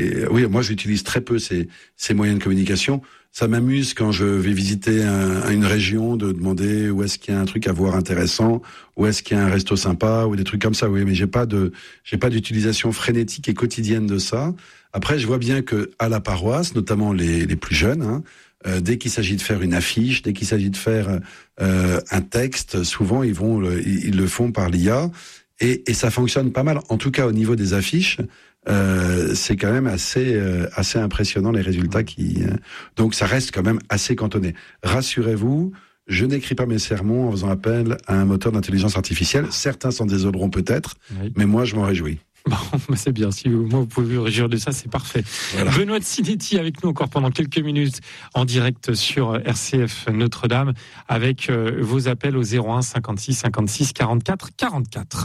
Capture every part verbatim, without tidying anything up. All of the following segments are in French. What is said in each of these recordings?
Et, oui, moi j'utilise très peu ces, ces moyens de communication. Ça m'amuse quand je vais visiter un, une région de demander où est-ce qu'il y a un truc à voir intéressant, où est-ce qu'il y a un resto sympa, ou des trucs comme ça. Oui, mais j'ai pas de, j'ai pas d'utilisation frénétique et quotidienne de ça. Après, je vois bien que à la paroisse, notamment les, les plus jeunes, hein, euh, dès qu'il s'agit de faire une affiche, dès qu'il s'agit de faire euh, un texte, souvent ils vont, le, ils, ils le font par l'I A, et, et ça fonctionne pas mal. En tout cas, au niveau des affiches. Euh, c'est quand même assez euh, assez impressionnant les résultats qui euh, donc ça reste quand même assez cantonné. Rassurez-vous, je n'écris pas mes sermons en faisant appel à un moteur d'intelligence artificielle. Certains s'en désoleront peut-être, oui. Mais moi je m'en réjouis. Bon, c'est bien. Si vous, moi, vous pouvez vous réjouir de ça, c'est parfait. Voilà. Benoît de Sinetti avec nous encore pendant quelques minutes en direct sur R C F Notre-Dame avec euh, vos appels au zéro un cinquante-six cinquante-six quarante-quatre quarante-quatre.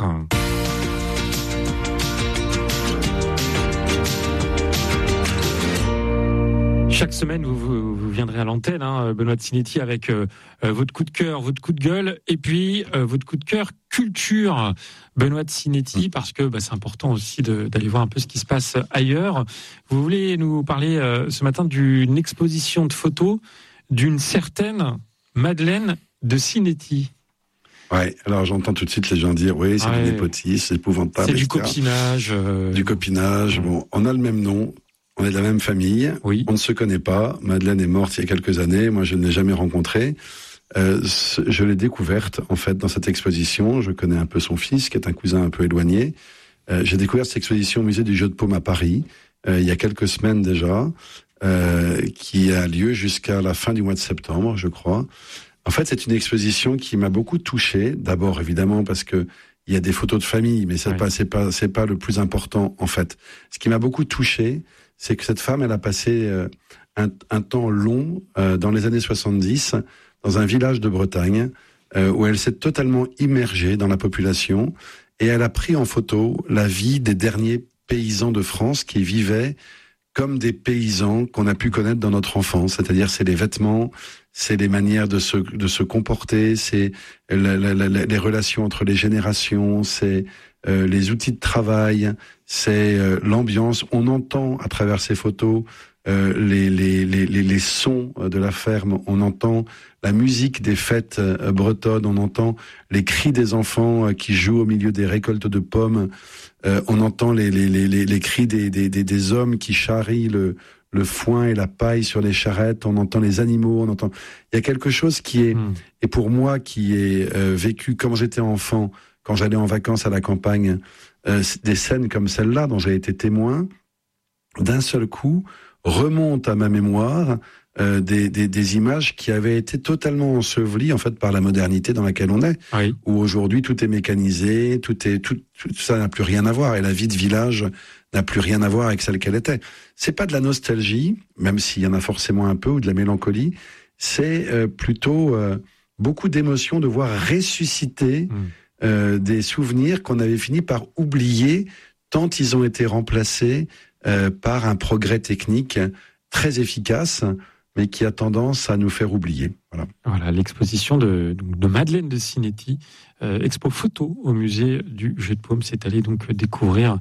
Chaque semaine, vous, vous, vous viendrez à l'antenne, hein, Benoît de Sinetti, avec euh, votre coup de cœur, votre coup de gueule, et puis euh, votre coup de cœur culture, Benoît de Sinetti, parce que bah, c'est important aussi de, d'aller voir un peu ce qui se passe ailleurs. Vous voulez nous parler euh, ce matin d'une exposition de photos d'une certaine Madeleine de Sinetti. Ouais, alors j'entends tout de suite les gens dire oui, c'est ouais. du népotisme, c'est épouvantable. C'est du copinage. Euh... Du copinage. Bon, on a le même nom. On est de la même famille, oui. On ne se connaît pas. Madeleine est morte il y a quelques années, moi je ne l'ai jamais rencontrée. Euh, je l'ai découverte en fait dans cette exposition. Je connais un peu son fils, qui est un cousin un peu éloigné. Euh, j'ai découvert cette exposition au musée du Jeu de Paume à Paris, euh, il y a quelques semaines déjà, euh, qui a lieu jusqu'à la fin du mois de septembre, je crois. En fait, c'est une exposition qui m'a beaucoup touché. D'abord, évidemment, parce que il y a des photos de famille, mais c'est ouais. pas, c'est pas, c'est pas le plus important en fait. Ce qui m'a beaucoup touché, c'est que cette femme, elle a passé euh, un, un temps long euh, dans les années soixante-dix dans un village de Bretagne euh, où elle s'est totalement immergée dans la population et elle a pris en photo la vie des derniers paysans de France qui vivaient comme des paysans qu'on a pu connaître dans notre enfance. C'est-à-dire, c'est les vêtements, c'est les manières de se, de se comporter, c'est la, la, la, les relations entre les générations, c'est euh, les outils de travail, c'est euh, l'ambiance. On entend à travers ces photos euh, les, les, les, les, les sons de la ferme, on entend la musique des fêtes euh, bretonnes, on entend les cris des enfants euh, qui jouent au milieu des récoltes de pommes, euh, on entend les, les, les, les, les cris des, des, des, des hommes qui charrient le, le foin et la paille sur les charrettes, on entend les animaux, on entend... Il y a quelque chose qui est, mmh. et pour moi qui est euh, vécu quand j'étais enfant, quand j'allais en vacances à la campagne, euh, des scènes comme celle-là dont j'ai été témoin, d'un seul coup, remontent à ma mémoire euh, des, des, des images qui avaient été totalement ensevelies en fait par la modernité dans laquelle on est, oui. où aujourd'hui tout est mécanisé, tout est tout, tout ça n'a plus rien à voir et la vie de village n'a plus rien à voir avec celle qu'elle était. C'est pas de la nostalgie, même s'il y en a forcément un peu, ou de la mélancolie. C'est euh, plutôt euh, beaucoup d'émotions de voir ressusciter. Mmh. Euh, des souvenirs qu'on avait fini par oublier tant ils ont été remplacés euh, par un progrès technique très efficace, mais qui a tendance à nous faire oublier. Voilà, voilà l'exposition de, de Madeleine de Sinetti, euh, expo photo au musée du Jeu de Paume. C'est allé donc découvrir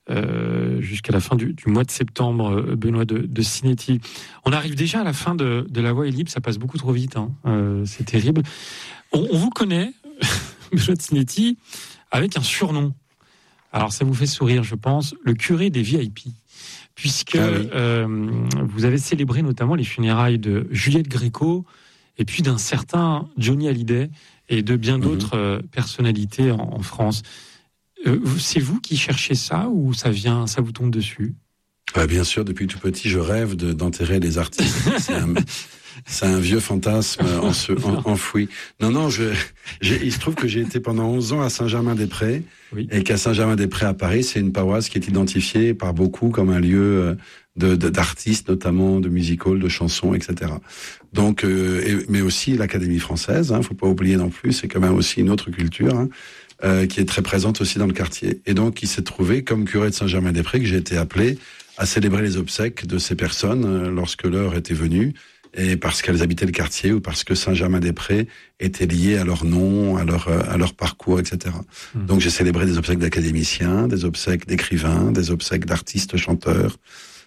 euh, jusqu'à la fin du, du mois de septembre, Benoît de, de Sinetti. On arrive déjà à la fin de, de La Voix est libre, ça passe beaucoup trop vite, hein. euh, c'est terrible. On, on vous connaît Benoît de Sinetti, avec un surnom. Alors, ça vous fait sourire, je pense, le curé des V I P. Puisque ah oui. euh, vous avez célébré notamment les funérailles de Juliette Gréco et puis d'un certain Johnny Hallyday et de bien d'autres mmh. euh, personnalités en, en France. Euh, c'est vous qui cherchez ça ou ça vient, ça vous tombe dessus ? Ah, bien sûr, depuis tout petit, je rêve de, d'enterrer les artistes. C'est un... C'est un vieux fantasme en se, en, enfoui. Non, non, je, j'ai, il se trouve que j'ai été pendant onze ans à Saint-Germain-des-Prés, oui. Et qu'à Saint-Germain-des-Prés à Paris, c'est une paroisse qui est identifiée par beaucoup comme un lieu de, de d'artistes, notamment de music-hall, de chansons, et cetera. Donc, euh, et, mais aussi l'Académie française, hein, faut pas oublier non plus, c'est quand même aussi une autre culture, hein, euh, qui est très présente aussi dans le quartier. Et donc, il s'est trouvé, comme curé de Saint-Germain-des-Prés, que j'ai été appelé à célébrer les obsèques de ces personnes euh, lorsque l'heure était venue. Et parce qu'elles habitaient le quartier ou parce que Saint-Germain-des-Prés était lié à leur nom, à leur à leur parcours, et cetera. Mmh. Donc j'ai célébré des obsèques d'académiciens, des obsèques d'écrivains, des obsèques d'artistes chanteurs,